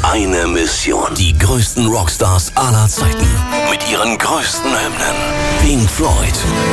Eine Mission. Die größten Rockstars aller Zeiten. Mit ihren größten Hymnen. Pink Floyd.